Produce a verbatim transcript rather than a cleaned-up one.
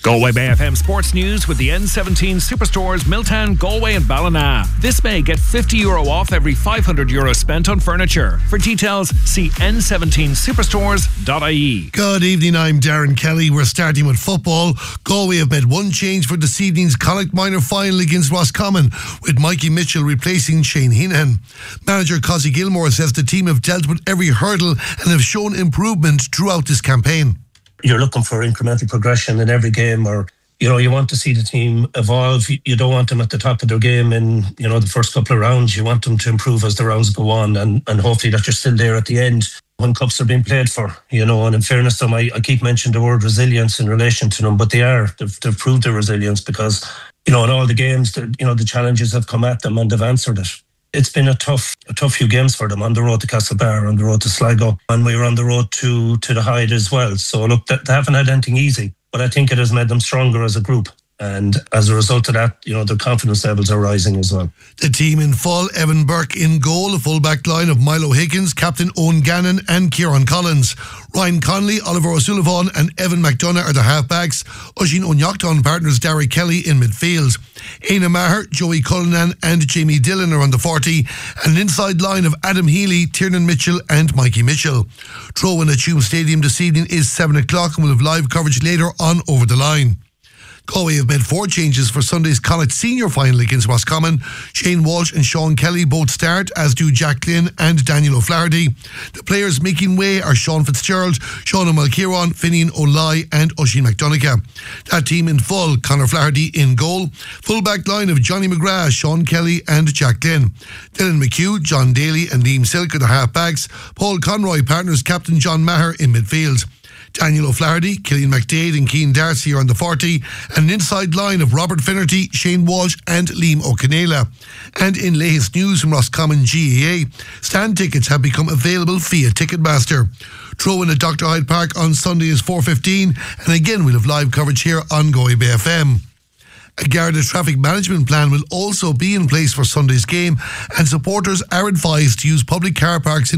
Galway Bay F M Sports News with the N seventeen Superstores, Milltown, Galway and Ballina. This May, get fifty euro off every five hundred euro spent on furniture. For details, see n seventeen superstores dot I E. Good evening, I'm Darren Kelly. We're starting with football. Galway have made one change for this evening's Connacht Minor final against Roscommon, with Mikey Mitchell replacing Shane Heenan. Manager Cosy Gilmore says the team have dealt with every hurdle and have shown improvement throughout this campaign. You're looking for incremental progression in every game, or, you know, you want to see the team evolve. You don't want them at the top of their game in, you know, the first couple of rounds. You want them to improve as the rounds go on, and, and hopefully that you're still there at the end when cups are being played for, you know. And in fairness to them, I, I keep mentioning the word resilience in relation to them, but they are. They've, they've proved their resilience because, you know, in all the games, that, you know, the challenges have come at them and they've answered it. It's been a tough a tough few games for them on the road to Castlebar, on the road to Sligo, and we were on the road to, to the Hyde as well. So look, they haven't had anything easy, but I think it has made them stronger as a group. And as a result of that, you know, their confidence levels are rising as well. The team in full: Evan Burke in goal, a full-back line of Milo Higgins, Captain Owen Gannon and Kieran Collins. Ryan Connolly, Oliver O'Sullivan and Evan McDonough are the half-backs. Oisin O'Nyachton partners Derry Kelly in midfield. Aina Maher, Joey Cullinan and Jamie Dillon are on the forty, and an inside line of Adam Healy, Tiernan Mitchell and Mikey Mitchell. Throw-in at Tuam Stadium this evening is seven o'clock and we'll have live coverage later on Over the Line. Galway have made four changes for Sunday's Connacht Senior final against Roscommon. Shane Walsh and Sean Kelly both start, as do Jack Glynn and Daniel O'Flaherty. The players making way are Sean Fitzgerald, Sean O'Malkieron, Finian O'Lye and Oisin McDonough. That team in full: Conor Flaherty in goal. Full-back line of Johnny McGrath, Sean Kelly and Jack Glynn. Dylan McHugh, John Daly and Liam Silk are the half-backs. Paul Conroy partners Captain John Maher in midfield. Daniel O'Flaherty, Killian McDade and Keane Darcy are on the forty, and an inside line of Robert Finnerty, Shane Walsh and Liam O'Canela. And in latest news from Roscommon G A A, stand tickets have become available via Ticketmaster. Throw-in at Doctor Hyde Park on Sunday is four fifteen, and again we'll have live coverage here on Galway Bay F M. A Garda traffic management plan will also be in place for Sunday's game, and supporters are advised to use public car parks in